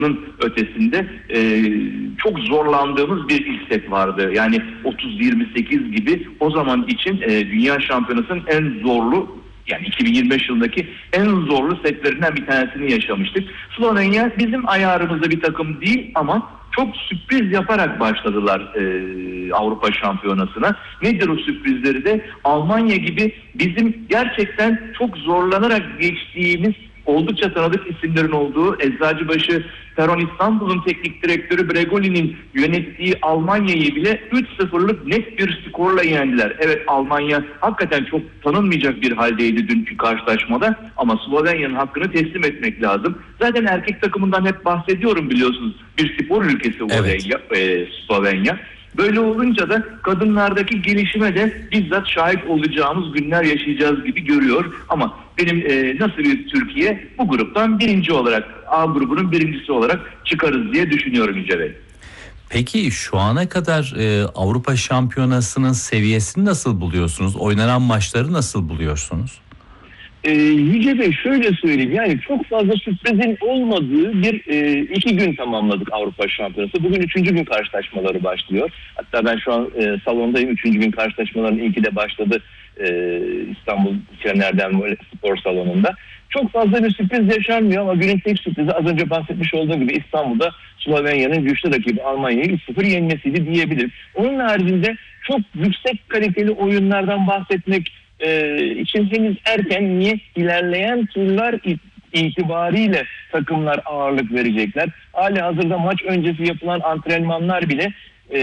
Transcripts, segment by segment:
ötesinde çok zorlandığımız bir ilk set vardı. Yani 30-28 gibi o zaman için Dünya Şampiyonası'nın en zorlu, yani 2025 yılındaki en zorlu setlerinden bir tanesini yaşamıştık. Slovenya bizim ayarımızda bir takım değil ama çok sürpriz yaparak başladılar Avrupa Şampiyonası'na. Nedir o sürprizleri de? Almanya gibi bizim gerçekten çok zorlanarak geçtiğimiz oldukça tanıdık isimlerin olduğu Eczacıbaşı Peron İstanbul'un teknik direktörü Bregoli'nin yönettiği Almanya'yı bile 3-0'lık net bir skorla yendiler. Evet, Almanya hakikaten çok tanınmayacak bir haldeydi dünkü karşılaşmada ama Slovenya'nın hakkını teslim etmek lazım. Zaten erkek takımından hep bahsediyorum, biliyorsunuz. Bir spor ülkesi Slovenya. Böyle olunca da kadınlardaki gelişime de bizzat şahit olacağımız günler yaşayacağız gibi görüyor. Ama benim nasıl bir Türkiye bu gruptan birinci olarak, A grubunun birincisi olarak çıkarız diye düşünüyorum Yüce Bey. Peki şu ana kadar Avrupa Şampiyonası'nın seviyesini nasıl buluyorsunuz? Oynanan maçları nasıl buluyorsunuz? Yüce Bey, şöyle söyleyeyim, yani çok fazla sürprizin olmadığı bir 2 gün tamamladık Avrupa Şampiyonası. Bugün 3. gün karşılaşmaları başlıyor. Hatta ben şu an salondayım. 3. gün karşılaşmaların ilki de başladı İstanbul Şener'den spor salonunda. Çok fazla bir sürpriz yaşanmıyor ama günün tek sürprizi az önce bahsetmiş olduğum gibi İstanbul'da Slovenya'nın güçlü rakibi Almanya'yı 3-0 yenmesiydi diyebilirim. Onun haricinde çok yüksek kaliteli oyunlardan bahsetmek için henüz erken. Niye? İlerleyen turlar itibariyle takımlar ağırlık verecekler. Halihazırda maç öncesi yapılan antrenmanlar bile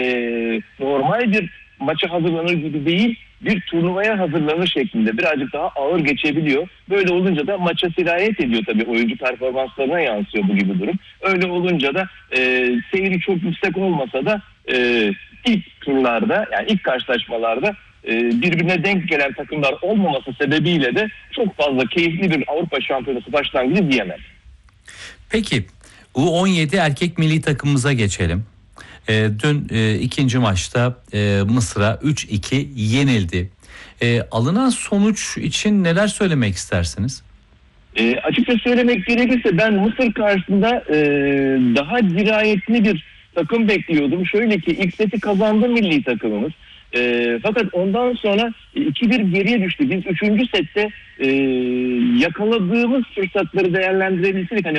normal bir maça hazırlanır gibi değil, bir turnuvaya hazırlanır şeklinde birazcık daha ağır geçebiliyor. Böyle olunca da maça sirayet ediyor tabii, oyuncu performanslarına yansıyor bu gibi durum. Öyle olunca da seyri çok yüksek olmasa da ilk turlarda, yani ilk karşılaşmalarda birbirine denk gelen takımlar olmaması sebebiyle de çok fazla keyifli bir Avrupa Şampiyonası başlangıcı diyemem. Peki U17 erkek milli takımımıza geçelim. Dün ikinci maçta Mısır'a 3-2 yenildi. Alınan sonuç için neler söylemek istersiniz? Açıkça söylemek gerekirse ben Mısır karşısında daha dirayetli bir takım bekliyordum. Şöyle ki ilk seti kazandı milli takımımız. Fakat ondan sonra 2-1 geriye düştü. Biz 3. sette yakaladığımız fırsatları değerlendirebilseydik, hani